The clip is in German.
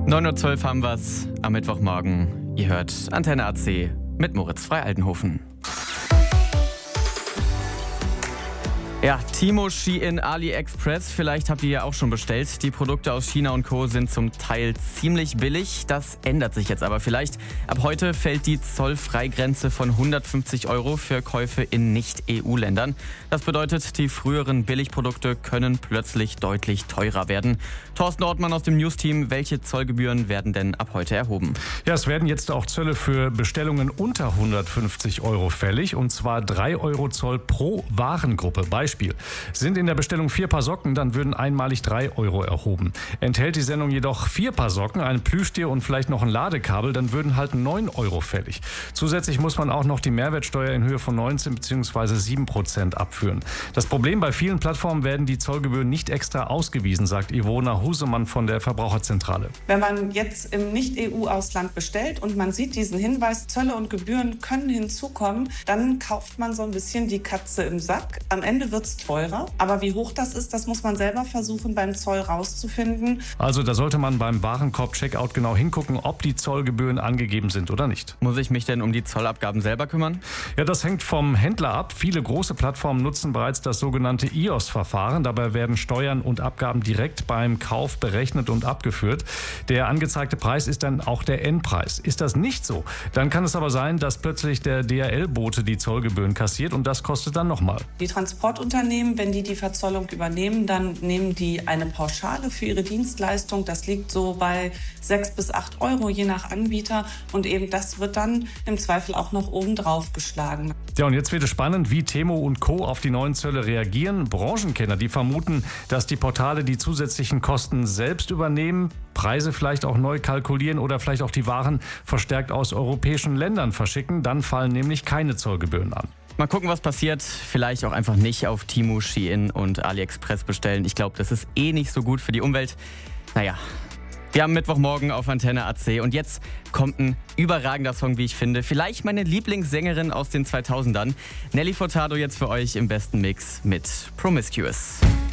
9:12 Uhr haben wir's am Mittwochmorgen. Ihr hört Antenne AC mit Moritz Frei-Altenhofen. Ja, Timo Shein AliExpress, vielleicht habt ihr ja auch schon bestellt. Die Produkte aus China und Co. sind zum Teil ziemlich billig. Das ändert sich jetzt aber vielleicht. Ab heute fällt die Zollfreigrenze von 150 € für Käufe in Nicht-EU-Ländern. Das bedeutet, die früheren Billigprodukte können plötzlich deutlich teurer werden. Thorsten Ortmann aus dem News-Team, welche Zollgebühren werden denn ab heute erhoben? Ja, es werden jetzt auch Zölle für Bestellungen unter 150 € fällig, und zwar 3 € Zoll pro Warengruppe. Beispiel: Sind in der Bestellung 4 Paar Socken, dann würden einmalig 3 € erhoben. Enthält die Sendung jedoch 4 Paar Socken, ein Plüschtier und vielleicht noch ein Ladekabel, dann würden halt 9 € fällig. Zusätzlich muss man auch noch die Mehrwertsteuer in Höhe von 19 bzw. 7% abführen. Das Problem: Bei vielen Plattformen werden die Zollgebühren nicht extra ausgewiesen, sagt Ivona Husemann von der Verbraucherzentrale. Wenn man jetzt im Nicht-EU-Ausland bestellt und man sieht diesen Hinweis, Zölle und Gebühren können hinzukommen, dann kauft man so ein bisschen die Katze im Sack. Am Ende wird es teurer, aber wie hoch das ist, das muss man selber versuchen beim Zoll rauszufinden. Also da sollte man beim Warenkorb-Checkout genau hingucken, ob die Zollgebühren angegeben sind oder nicht. Muss ich mich denn um die Zollabgaben selber kümmern? Ja, das hängt vom Händler ab. Viele große Plattformen nutzen bereits das sogenannte IOS-Verfahren. Dabei werden Steuern und Abgaben direkt beim Kauf berechnet und abgeführt. Der angezeigte Preis ist dann auch der Endpreis. Ist das nicht so, dann kann es aber sein, dass plötzlich der DHL-Bote die Zollgebühren kassiert, und das kostet dann nochmal. Die Transportunternehmen, wenn die Verzollung übernehmen, dann nehmen die eine Pauschale für ihre Dienstleistung. Das liegt so bei 6 bis 8 € je nach Anbieter, und eben das wird dann im Zweifel auch noch oben drauf geschlagen. Ja, und jetzt wird es spannend, wie Temo und Co. auf die neuen Zölle reagieren. Branchenkenner, die vermuten, dass die Portale die zusätzlichen Kosten selbst übernehmen, Preise vielleicht auch neu kalkulieren oder vielleicht auch die Waren verstärkt aus europäischen Ländern verschicken. Dann fallen nämlich keine Zollgebühren an. Mal gucken, was passiert. Vielleicht auch einfach nicht auf Temu, Shein und AliExpress bestellen. Ich glaube, das ist nicht so gut für die Umwelt. Naja, wir haben Mittwochmorgen auf Antenne AC, und jetzt kommt ein überragender Song, wie ich finde. Vielleicht meine Lieblingssängerin aus den 2000ern. Nelly Furtado jetzt für euch im besten Mix mit Promiscuous.